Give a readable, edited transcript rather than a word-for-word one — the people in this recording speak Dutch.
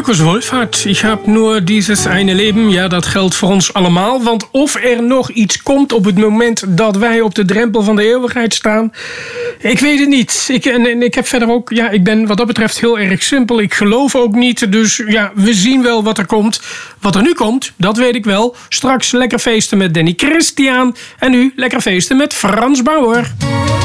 Markus Wolfert, ik heb nur dieses eine Leben. Ja, dat geldt voor ons allemaal. Want of er nog iets komt op het moment dat wij op de drempel van de eeuwigheid staan, ik weet het niet. Ik heb verder ook, ja, ik ben wat dat betreft heel erg simpel. Ik geloof ook niet, dus ja, we zien wel wat er komt. Wat er nu komt, dat weet ik wel. Straks lekker feesten met Danny Christian. En nu lekker feesten met Frans Bauer.